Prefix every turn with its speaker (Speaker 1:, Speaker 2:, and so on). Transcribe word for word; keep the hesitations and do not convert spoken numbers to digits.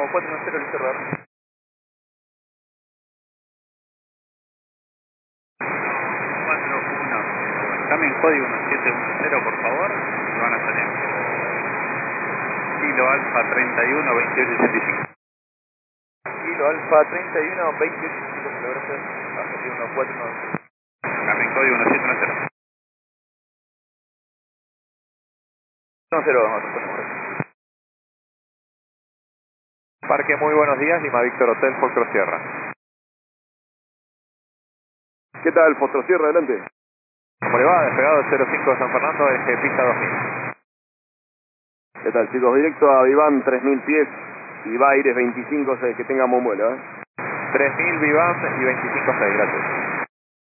Speaker 1: cuatro uno cero, listo, rodar.
Speaker 2: cuatro uno cero. Cambien código uno siete uno cero, por favor, y van a salir. Kilo Alfa treinta y uno veintiocho ochenta y cinco.
Speaker 1: Kilo Alfa treinta y uno veintiocho ochenta y cinco, gracias. Argentina uno cuatro uno cero.
Speaker 2: Cambien código uno siete uno cero.
Speaker 1: uno cero, vamos a poner.
Speaker 3: Parque, muy buenos días, Lima Víctor Hotel, Focro Sierra.
Speaker 4: ¿Qué tal, Focro Sierra, adelante?
Speaker 3: ¿Cómo le va? Despegado cero cinco de San Fernando, eje pista dos mil.
Speaker 4: ¿Qué tal, chicos? Directo a Viván tres mil pies y Baires veinticinco seis, que tengamos un vuelo, ¿eh?
Speaker 3: tres mil Vivan y veinticinco seis, gracias.